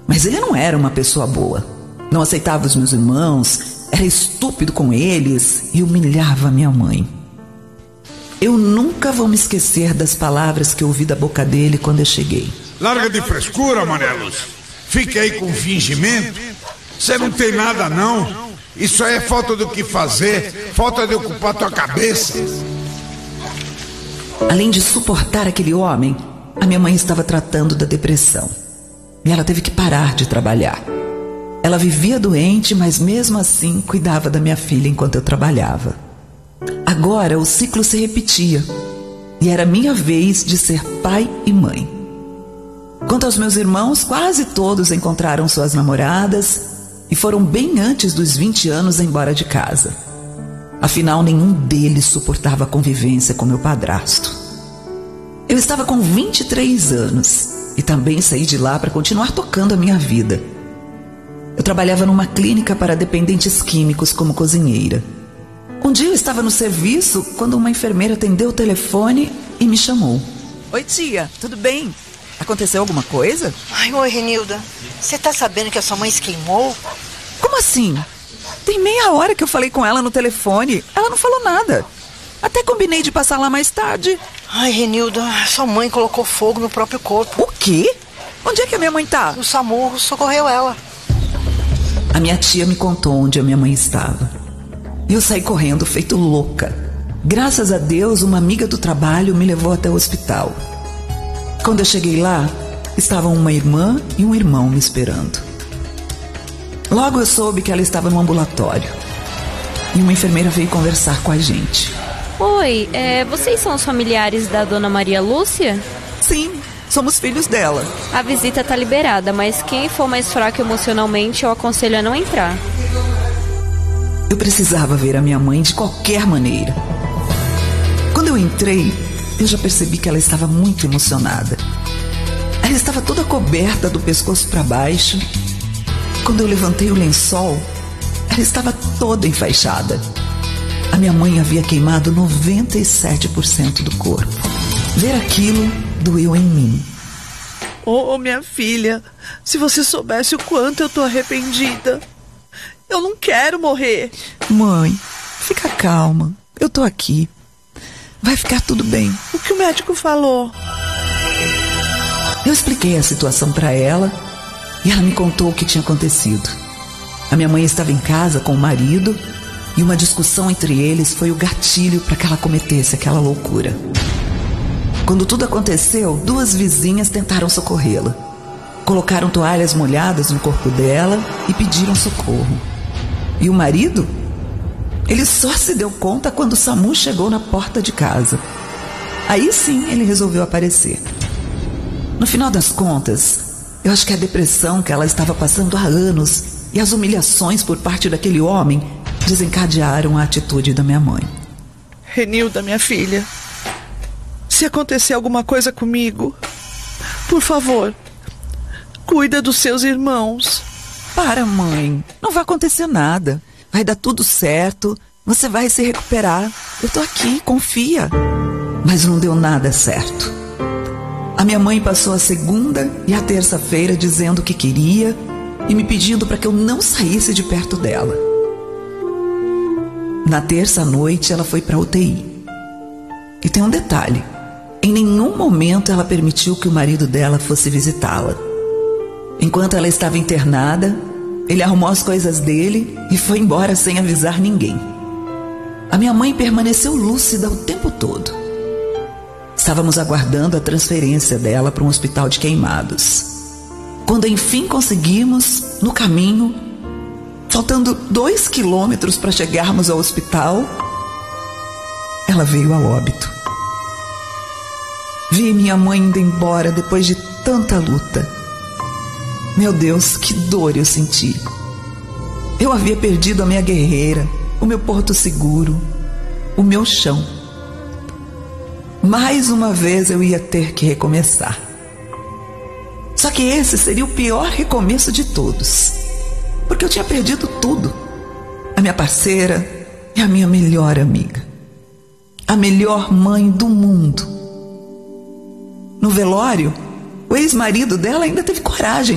Mas ele não era uma pessoa boa. Não aceitava os meus irmãos, era estúpido com eles e humilhava minha mãe. Eu nunca vou me esquecer das palavras que eu ouvi da boca dele quando eu cheguei. Larga de frescura, Maria Lúcia. Fica aí com fingimento. Você não tem nada, não. Isso aí é falta do que fazer, falta de ocupar tua cabeça. Além de suportar aquele homem, a minha mãe estava tratando da depressão. E ela teve que parar de trabalhar. Ela vivia doente, mas mesmo assim cuidava da minha filha enquanto eu trabalhava. Agora o ciclo se repetia. E era minha vez de ser pai e mãe. Quanto aos meus irmãos, quase todos encontraram suas namoradas e foram bem antes dos 20 anos embora de casa. Afinal, nenhum deles suportava a convivência com meu padrasto. Eu estava com 23 anos e também saí de lá para continuar tocando a minha vida. Eu trabalhava numa clínica para dependentes químicos como cozinheira. Um dia eu estava no serviço quando uma enfermeira atendeu o telefone e me chamou. Oi, tia, tudo bem? Aconteceu alguma coisa? Oi, Renilda. Você tá sabendo que a sua mãe se queimou? Como assim? Tem meia hora que eu falei com ela no telefone. Ela não falou nada. Até combinei de passar lá mais tarde. Renilda, sua mãe colocou fogo no próprio corpo. O quê? Onde é que a minha mãe tá? O SAMU socorreu ela. A minha tia me contou onde a minha mãe estava. Eu saí correndo, feito louca. Graças a Deus, uma amiga do trabalho me levou até o hospital. Quando eu cheguei lá, estavam uma irmã e um irmão me esperando. Logo eu soube que ela estava no ambulatório. E uma enfermeira veio conversar com a gente. Oi, vocês são os familiares da dona Maria Lúcia? Sim, somos filhos dela. A visita tá liberada, mas quem for mais fraco emocionalmente, eu aconselho a não entrar. Eu precisava ver a minha mãe de qualquer maneira. Quando eu entrei, eu já percebi que ela estava muito emocionada. Ela estava toda coberta do pescoço para baixo. Quando eu levantei o lençol, ela estava toda enfaixada. A minha mãe havia queimado 97% do corpo. Ver aquilo doeu em mim. Oh, minha filha, se você soubesse o quanto eu tô arrependida. Eu não quero morrer. Mãe, fica calma. Eu tô aqui. Vai ficar tudo bem. O que o médico falou? Eu expliquei a situação para ela e ela me contou o que tinha acontecido. A minha mãe estava em casa com o marido e uma discussão entre eles foi o gatilho para que ela cometesse aquela loucura. Quando tudo aconteceu, 2 vizinhas tentaram socorrê-la. Colocaram toalhas molhadas no corpo dela e pediram socorro. E o marido? Ele só se deu conta quando o SAMU chegou na porta de casa. Aí sim ele resolveu aparecer. No final das contas, eu acho que a depressão que ela estava passando há anos e as humilhações por parte daquele homem desencadearam a atitude da minha mãe. Renilda, minha filha, se acontecer alguma coisa comigo, por favor, cuida dos seus irmãos. Para, mãe, não vai acontecer nada. Vai dar tudo certo, você vai se recuperar. Eu tô aqui, confia. Mas não deu nada certo. A minha mãe passou a segunda e a terça-feira dizendo o que queria e me pedindo para que eu não saísse de perto dela. Na terça à noite ela foi para UTI. E tem um detalhe: em nenhum momento ela permitiu que o marido dela fosse visitá-la. Enquanto ela estava internada, ele arrumou as coisas dele e foi embora sem avisar ninguém. A minha mãe permaneceu lúcida o tempo todo. Estávamos aguardando a transferência dela para um hospital de queimados. Quando enfim conseguimos, no caminho, faltando 2 quilômetros para chegarmos ao hospital, ela veio a óbito. Vi minha mãe indo embora depois de tanta luta. Meu Deus, que dor eu senti. Eu havia perdido a minha guerreira, o meu porto seguro, o meu chão. Mais uma vez eu ia ter que recomeçar. Só que esse seria o pior recomeço de todos, porque eu tinha perdido tudo. A minha parceira e a minha melhor amiga. A melhor mãe do mundo. No velório, o ex-marido dela ainda teve coragem